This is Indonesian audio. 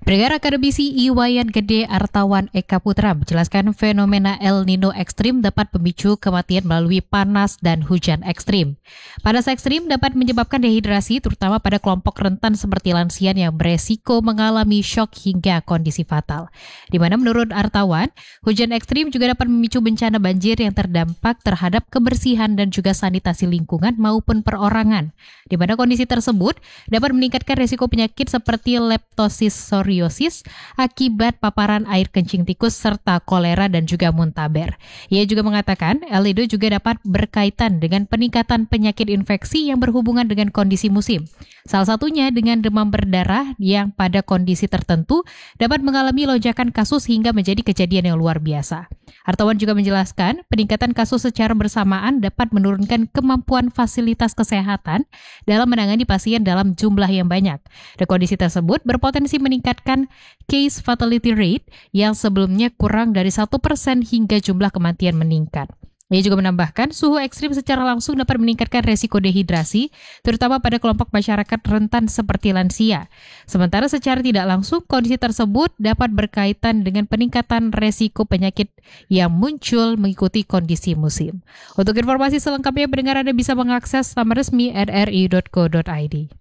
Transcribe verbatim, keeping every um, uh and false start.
Pendengar akademisi Iwayan Gede Artawan Eka Putra menjelaskan fenomena El Nino ekstrim dapat memicu kematian melalui panas dan hujan ekstrim. Panas ekstrim dapat menyebabkan dehidrasi terutama pada kelompok rentan seperti lansia yang beresiko mengalami shock hingga kondisi fatal. Di mana menurut Artawan, hujan ekstrim juga dapat memicu bencana banjir yang terdampak terhadap kebersihan dan juga sanitasi lingkungan maupun perorangan. Di mana kondisi tersebut dapat meningkatkan resiko penyakit seperti leptospirosis akibat paparan air kencing tikus serta kolera dan juga muntaber. Ia juga mengatakan El Nino juga dapat berkaitan dengan peningkatan penyakit infeksi yang berhubungan dengan kondisi musim. Salah satunya dengan demam berdarah yang pada kondisi tertentu dapat mengalami lonjakan kasus hingga menjadi kejadian yang luar biasa. Artawan juga menjelaskan peningkatan kasus secara bersamaan dapat menurunkan kemampuan fasilitas kesehatan dalam menangani pasien dalam jumlah yang banyak. Dan kondisi tersebut berpotensi meningkatkan case fatality rate yang sebelumnya kurang dari satu persen hingga jumlah kematian meningkat. Ia juga menambahkan suhu ekstrim secara langsung dapat meningkatkan resiko dehidrasi, terutama pada kelompok masyarakat rentan seperti lansia. Sementara secara tidak langsung, kondisi tersebut dapat berkaitan dengan peningkatan resiko penyakit yang muncul mengikuti kondisi musim. Untuk informasi selengkapnya, pendengar Anda bisa mengakses laman resmi at r i dot co dot i d.